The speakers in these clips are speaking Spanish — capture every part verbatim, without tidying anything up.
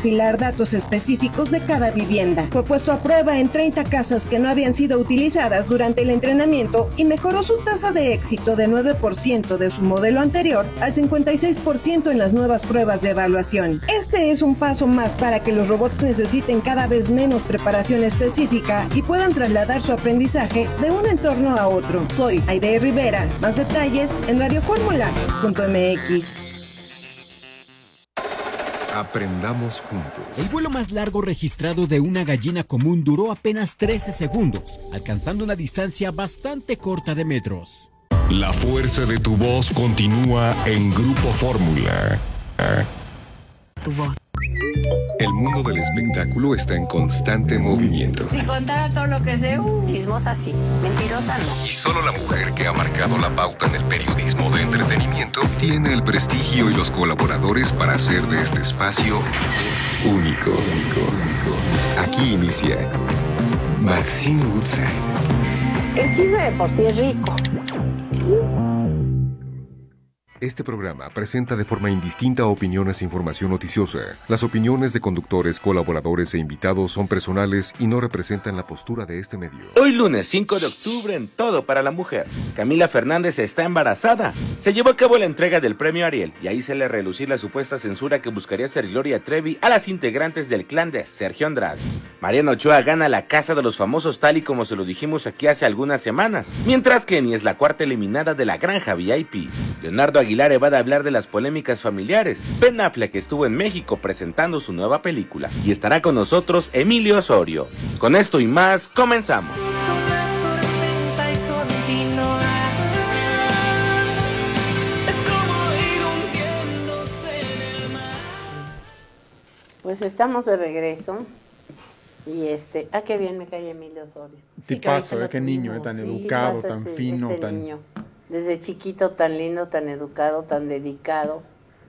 recopilar datos específicos de cada vivienda. Fue puesto a prueba en treinta casas que no habían sido utilizadas durante el entrenamiento y mejoró su tasa de éxito de nueve por ciento de su modelo anterior al cincuenta y seis por ciento en las nuevas pruebas de evaluación. Este es un paso más para que los robots necesiten cada vez menos preparación específica y puedan trasladar su aprendizaje de un entorno a otro. Soy Aide Rivera. Más detalles en radioformula punto m x. Aprendamos juntos. El vuelo más largo registrado de una gallina común duró apenas trece segundos, alcanzando una distancia bastante corta de metros. La fuerza de tu voz continúa en Grupo Fórmula. Tu voz. El mundo del espectáculo está en constante movimiento. Si contara todo lo que sé, uh. Chismosa sí, mentirosa no. Y solo la mujer que ha marcado la pauta en el periodismo de entretenimiento tiene el prestigio y los colaboradores para hacer de este espacio único. Aquí inicia Maxine Woodside. El chisme de por sí es rico. Este programa presenta de forma indistinta opiniones e información noticiosa. Las opiniones de conductores, colaboradores e invitados son personales y no representan la postura de este medio. Hoy lunes cinco de octubre en Todo para la Mujer. Camila Fernández está embarazada. Se llevó a cabo la entrega del premio Ariel y ahí se le relucir la supuesta censura que buscaría hacer Gloria Trevi a las integrantes del clan de Sergio Andrade. Mariana Ochoa gana la Casa de los Famosos tal y como se lo dijimos aquí hace algunas semanas, mientras que Eni es la cuarta eliminada de la Granja V I P. Leonardo Aguilar va a hablar de las polémicas familiares. Ben Affleck estuvo en México presentando su nueva película y estará con nosotros Emilio Osorio. Con esto y más, comenzamos. Pues estamos de regreso y este, ah, qué bien me cae Emilio Osorio. Sí, paso, eh, qué niño, eh, tan sí, educado, pasa tan este, fino, este tan... niño. Desde chiquito, tan lindo, tan educado, tan dedicado.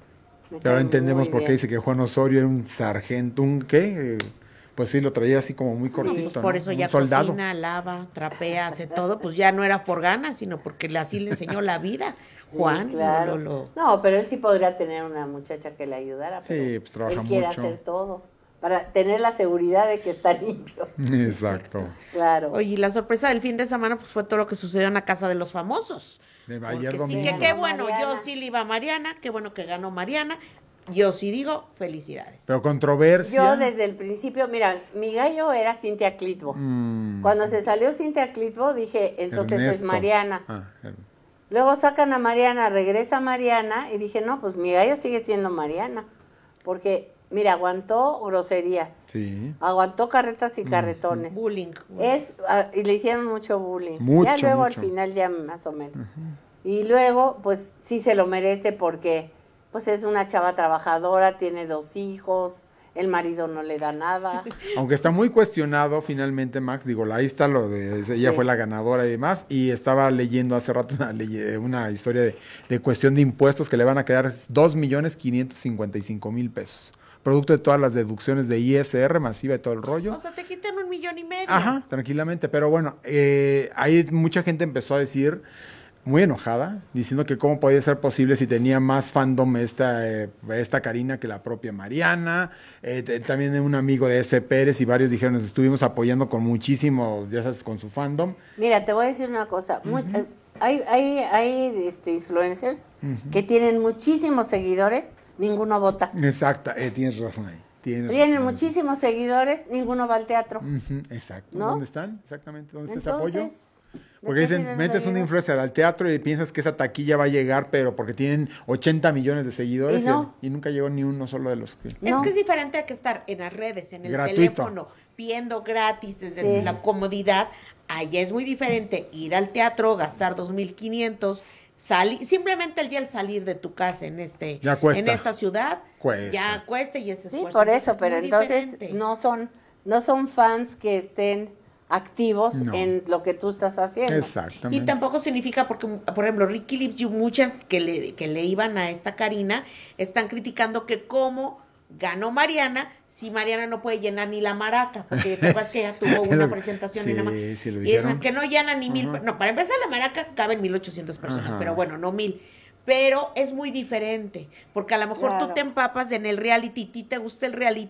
Me Pero ahora cae entendemos muy por qué bien. dice que Juan Osorio era un sargento, ¿un qué? Eh, Pues sí, lo traía así como muy cortito, Sí, por ¿no? eso Un ya soldado. cocina, lava, trapea, hace todo, pues ya no era por ganas, sino porque así le enseñó la vida. Juan, Sí, claro. lo, lo- No, pero él sí podría tener una muchacha que le ayudara. Sí, pero pues trabaja él quiere mucho. hacer todo para tener la seguridad de que está limpio. Exacto. Claro. Oye, y la sorpresa del fin de semana pues fue todo lo que sucedió en la Casa de los Famosos. De Porque ayer sí, domingo. que qué bueno, Mariana. yo sí le iba a Mariana, qué bueno que ganó Mariana. Yo sí digo, felicidades. Pero controversia. Yo desde el principio, mira, mi gallo era Cintia Clitbo. Mm, Cuando se salió Cintia Clitbo dije, entonces es Ernesto. Mariana. Ah, er- Luego sacan a Mariana, regresa Mariana y dije, no, pues mi gallo sigue siendo Mariana. Porque, mira, aguantó groserías, sí. aguantó carretas y carretones. Bullying. Es, ah, y le hicieron mucho bullying. Mucho, ya luego mucho. al final ya más o menos. Y luego, pues sí se lo merece porque pues es una chava trabajadora, tiene dos hijos, el marido no le da nada. Aunque está muy cuestionado finalmente, Max, digo, ahí está lo de, ella Sí. fue la ganadora y demás, y estaba leyendo hace rato una, leye- una historia de, de cuestión de impuestos que le van a quedar dos millones quinientos cincuenta y cinco mil pesos, producto de todas las deducciones de I S R masiva y todo el rollo. O sea, te quitan un millón y medio. Ajá, tranquilamente, pero bueno, eh, ahí mucha gente empezó a decir, muy enojada, diciendo que cómo podía ser posible si tenía más fandom esta, eh, esta Karina que la propia Mariana, eh, t- también un amigo de ese Pérez y varios dijeron, nos estuvimos apoyando con muchísimo, ya sabes, con su fandom. Mira, te voy a decir una cosa. Muy- eh, hay hay, hay este, influencers que tienen muchísimos seguidores, ninguno vota. Exacta, eh, tienes razón ahí. Tienes Tienen razón. muchísimos seguidores, ninguno va al teatro. Ujú, exacto. ¿No? ¿Dónde están? Exactamente, ¿dónde está ese apoyo? Entonces, ¿de Porque qué dicen, sirve metes esa una ayuda? influencer al teatro y piensas que esa taquilla va a llegar, pero porque tienen ochenta millones de seguidores Y no. y, y nunca llegó ni uno solo de los que... Es No. que es diferente a que estar en las redes, en el Gratuito. teléfono, viendo gratis desde Sí. la comodidad. Allá es muy diferente ir al teatro, gastar dos mil quinientos, salir, simplemente el día al salir de tu casa en este, Ya cuesta. en esta ciudad, Cuesta. ya cuesta y ese Sí, esfuerzo. por eso, es pero muy entonces diferente. no son, no son fans que estén activos No. en lo que tú estás haciendo. Exactamente. Y tampoco significa porque, por ejemplo, Ricky Lips y muchas que le, que le iban a esta Karina están criticando que cómo ganó Mariana si Mariana no puede llenar ni la maraca, porque te acuerdas que ella tuvo una presentación Sí, en la ma- sí lo y dijeron. es que no llena ni mil, Ajá. per- no, para empezar la maraca caben mil ochocientas personas, Ajá. pero bueno, no mil. Pero es muy diferente, porque a lo mejor Claro. tú te empapas en el reality, ti te gusta el reality,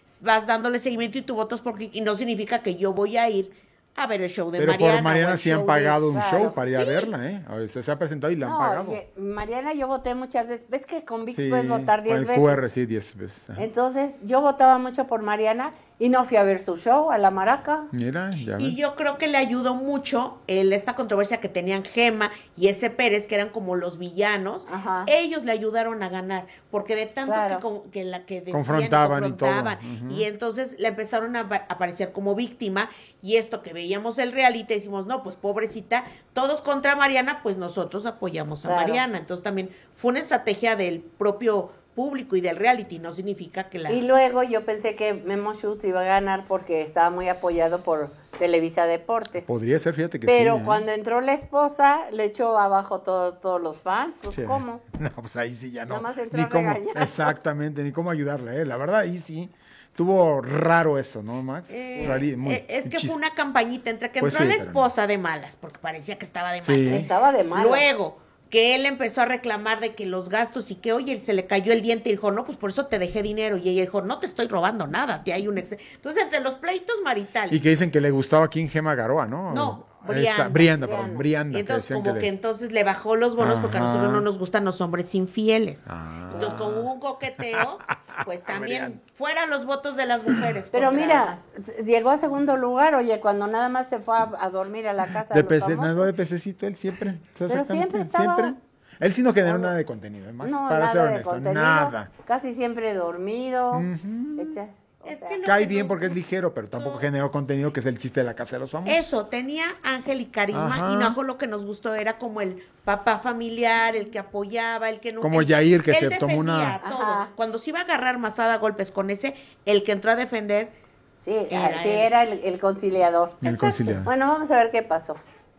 vas dándole seguimiento y tu voto es por clic, y no significa que yo voy a ir a ver el show de Pero Mariana. por Mariana sí han pagado de... un claro, show para ir a sí. verla, ¿eh? A veces se ha presentado y la han No, pagado. oye, Mariana, yo voté muchas veces. ¿Ves que con VIX Sí, puedes votar diez con el veces? Q R sí, diez veces. Ajá. Entonces, yo votaba mucho por Mariana y no fui a ver su show a la Maraca. Mira, ya ves. Y yo creo que le ayudó mucho el, esta controversia que tenían Gema y ese Pérez, que eran como los villanos. Ajá. Ellos le ayudaron a ganar, porque de tanto Claro. que, como- que la que decían, Confrontaban y confrontaban, todo. Ujú. y entonces le empezaron a apa- aparecer como víctima, y esto que veíamos el reality, decimos, no, pues pobrecita, todos contra Mariana, pues nosotros apoyamos a Claro. Mariana. Entonces también fue una estrategia del propio público y del reality, no significa que la... Y luego yo pensé que Memo Schutz iba a ganar porque estaba muy apoyado por Televisa Deportes. Podría ser, fíjate que sí. Pero ¿eh? cuando entró la esposa, le echó abajo todo, todos los fans. Pues, Sí. ¿cómo? No, pues ahí sí ya no. Nada más entró Ni a cómo, regañar. exactamente, ni cómo ayudarla, ¿eh? La verdad, ahí sí. Estuvo raro eso, ¿no, Max? Eh, Rari- muy- eh, es que chis- fue una campañita entre que Pues entró sí, la pero- esposa de malas, porque parecía que estaba de Sí. malas. Estaba de malo. Luego, que él empezó a reclamar de que los gastos y que, oye, se le cayó el diente y dijo, no, pues por eso te dejé dinero. Y ella dijo, no te estoy robando nada, te hay un exceso. Entonces, entre los pleitos maritales. Y que dicen que le gustaba aquí en Gema Garoa, ¿no? No, Ahí está, Brianda. Brianda, perdón, Brianda. Y que entonces, decían como que que, le- entonces le bajó los bonos porque a nosotros Ajá. no nos gustan los hombres infieles. Ah. Entonces, como hubo un coqueteo, pues también Brianda. fuera los votos de las mujeres. Pero contra mira, las- s- llegó a segundo lugar, oye, cuando nada más se fue a, a dormir a la casa De de los pece, famosos. nada de pececito, él siempre. Pero Exactamente, siempre estaba- Él sí no generó nada de contenido, ¿eh, Max? No, para nada ser de honesto, contenido, nada. Casi siempre dormido. Echa- o Es sea, que lo Cae que bien nos porque es gusta- ligero, pero tampoco generó contenido, que es el chiste de la casa de los famosos. Eso, tenía ángel y carisma, Ajá. y no lo que nos gustó era como el papá familiar, el que apoyaba, el que no... Como él- Yair, que él se tomó una- defendía a todos. Ajá. Cuando se iba a agarrar masada a golpes con ese, el que entró a defender... sí, Era sí, él. era el, el conciliador. El Exacto. conciliador. Bueno, vamos a ver qué pasó.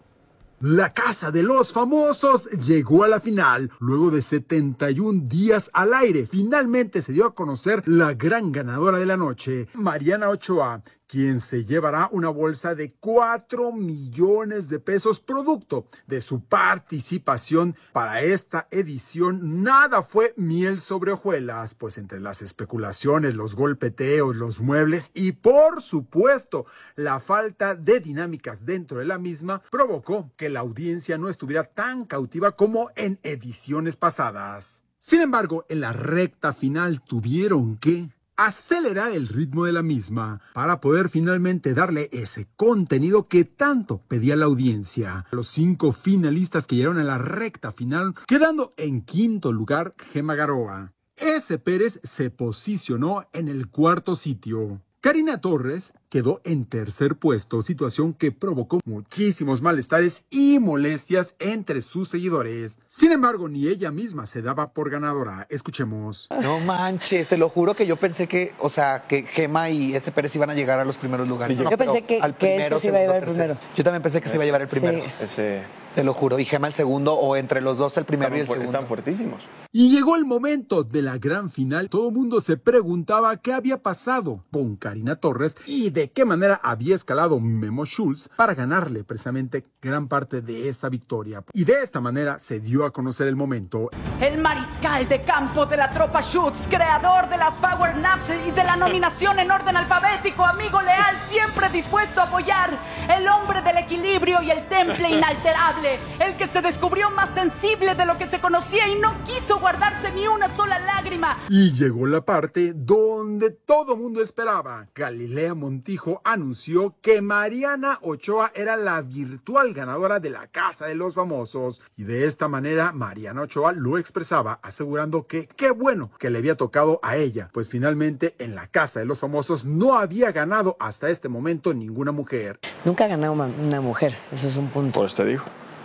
La Casa de los Famosos llegó a la final. Luego de setenta y un días al aire, finalmente se dio a conocer la gran ganadora de la noche, Mariana Ochoa, quien se llevará una bolsa de cuatro millones de pesos producto de su participación para esta edición. Nada fue miel sobre hojuelas, pues entre las especulaciones, los golpeteos, los muebles y por supuesto la falta de dinámicas dentro de la misma provocó que la audiencia no estuviera tan cautiva como en ediciones pasadas. Sin embargo, en la recta final tuvieron que acelerar el ritmo de la misma para poder finalmente darle ese contenido que tanto pedía la audiencia. Los cinco finalistas que llegaron a la recta final, quedando en quinto lugar Gema Garoa. Ese Pérez se posicionó en el cuarto sitio. Karina Torres quedó en tercer puesto, situación que provocó muchísimos malestares y molestias entre sus seguidores. Sin embargo, ni ella misma se daba por ganadora. Escuchemos. No manches, te lo juro que yo pensé que, o sea, que Gema y ese Pérez iban a llegar a los primeros lugares. Yo No, pensé pero que- al que primero, ese se iba a llevar segundo, el tercero. primero. Yo también pensé que se iba a llevar el primero. Sí. Ese, Te lo juro. Y Gema el segundo, o entre los dos el primero y el están, fu- segundo. están fuertísimos. Y llegó el momento de la gran final. Todo el mundo se preguntaba qué había pasado con Karina Torres y de qué manera había escalado Memo Schultz para ganarle precisamente gran parte de esa victoria. Y de esta manera se dio a conocer el momento. El mariscal de campo de la tropa Schutz, creador de las Power Naps y de la nominación en orden alfabético, amigo leal, siempre dispuesto a apoyar, el hombre del equilibrio y el temple inalterable, el que se descubrió más sensible de lo que se conocía y no quiso guardarse ni una sola lágrima. Y llegó la parte donde todo mundo esperaba. Galilea Montijo anunció que Mariana Ochoa era la virtual ganadora de la Casa de los Famosos. Y de esta manera Mariana Ochoa lo expresaba, asegurando que qué bueno que le había tocado a ella, pues finalmente en la Casa de los Famosos no había ganado hasta este momento ninguna mujer. Nunca ha ganado una, una mujer, eso es un punto. Por eso te digo.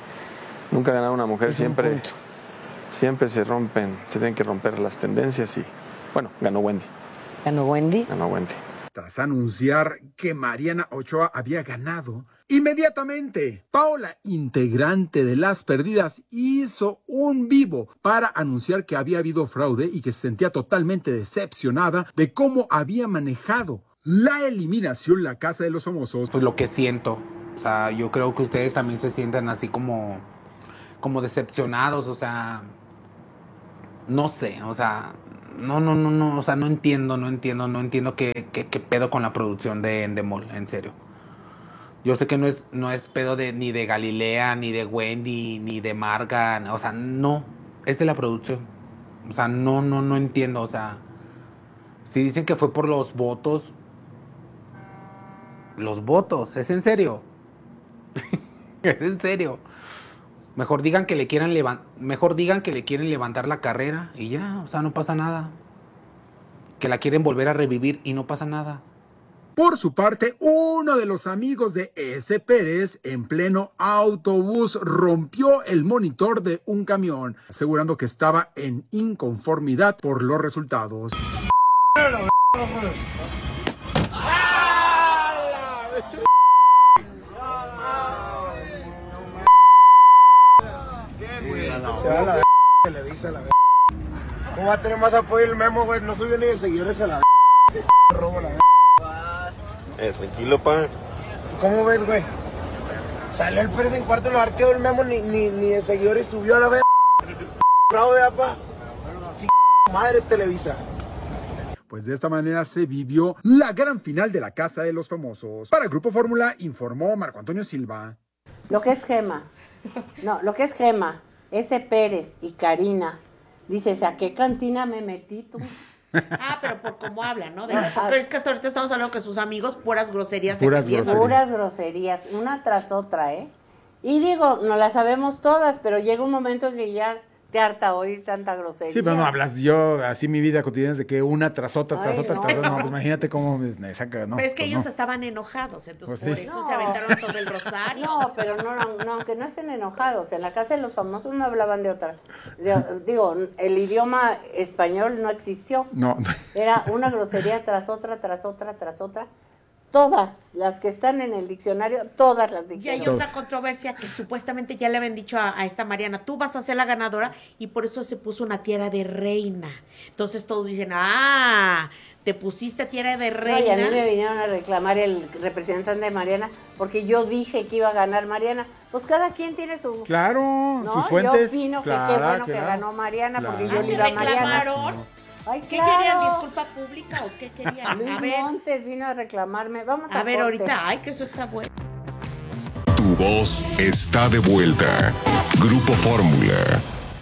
Nunca ha ganado una mujer, Es un siempre, punto. siempre se rompen, se tienen que romper las tendencias y, bueno, ganó Wendy. ¿Ganó Wendy? Ganó Wendy. Tras anunciar que Mariana Ochoa había ganado, inmediatamente Paola, integrante de Las Perdidas, hizo un vivo para anunciar que había habido fraude y que se sentía totalmente decepcionada de cómo había manejado la eliminación la Casa de los Famosos. Pues lo que siento, o sea, yo creo que ustedes también se sienten así como, como decepcionados, o sea, no sé, o sea, no, no, no, no, o sea, no entiendo, no entiendo, no entiendo qué, qué, qué pedo con la producción de Endemol, en serio. Yo sé que no es, no es pedo de, ni de Galilea, ni de Wendy, ni de Marga, o sea, no, es de la producción. O sea, no, no, no entiendo, o sea, si dicen que fue por los votos, los votos, ¿es en serio? ¿Es en serio? Mejor digan que le quieran levantar, mejor digan que le quieren levantar la carrera y ya, o sea, no pasa nada. Que la quieren volver a revivir y no pasa nada. Por su parte, uno de los amigos de S. Pérez, en pleno autobús, rompió el monitor de un camión, asegurando que estaba en inconformidad por los resultados. Se va a la Televisa, la ¿cómo va a tener más apoyo el Memo, güey? No subió ni de seguidores a la robo la Eh, tranquilo, pa. ¿Cómo ves, güey? Salió el Pérez en cuarto lugar, quedó el Memo, ni, ni, ni de seguidores subió a la vez. Bravo, ya, pa. Sí, madre Televisa. Pues de esta manera se vivió la gran final de la Casa de los Famosos. Para el Grupo Fórmula informó Marco Antonio Silva. Lo que es Gema, no, lo que es Gema, S. Pérez y Karina, dices, ¿a qué cantina me metí tú? Ah, pero por cómo hablan, ¿no? De pero es que hasta ahorita estamos hablando que sus amigos, puras groserías. Puras de groserías. Puras groserías, una tras otra, ¿eh? Y digo, no las sabemos todas, pero llega un momento en que ya te harta oír tanta grosería. Sí, pero no hablas yo, así mi vida cotidiana es de que una tras otra, tras Ay, otra, no. tras otra. No, pues imagínate cómo me saca, no. Pero es que pues ellos no. estaban enojados, entonces Pues por sí. eso No. se aventaron todo el rosario. No, pero no, no, no, aunque no estén enojados, en la Casa de los Famosos no hablaban de otra. de- digo, el idioma español no existió. No. Era una grosería tras otra, tras otra, tras otra. Todas las que están en el diccionario, todas las Y dijeron. hay otra controversia que supuestamente ya le habían dicho a, a esta Mariana, tú vas a ser la ganadora, y por eso se puso una tiara de reina. Entonces todos dicen, ah, te pusiste tiara de No, reina. y a mí me vinieron a reclamar el representante de Mariana, porque yo dije que iba a ganar Mariana. Pues cada quien tiene su... Claro, ¿no? sus fuentes. Yo opino claro, que qué bueno que claro. ganó Mariana, porque Claro. yo le iba a ¿Te Mariana. reclamaron? Ay, ¿Qué claro. querían? ¿Disculpa pública o qué querían? Luis A ver, Montes vino a reclamarme. Vamos a a ver corte. ahorita, ay, que eso está bueno. Tu voz está de vuelta. Grupo Fórmula.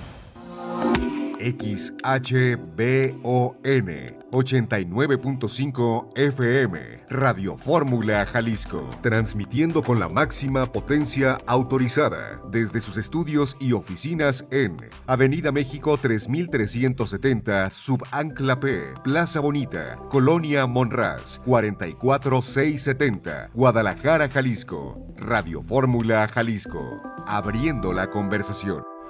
X H B O N ochenta y nueve punto cinco F M, Radio Fórmula Jalisco, transmitiendo con la máxima potencia autorizada desde sus estudios y oficinas en Avenida México tres mil trescientos setenta, Subancla P, Plaza Bonita, Colonia Monraz, cuarenta y cuatro mil seiscientos setenta, Guadalajara, Jalisco. Radio Fórmula Jalisco, abriendo la conversación.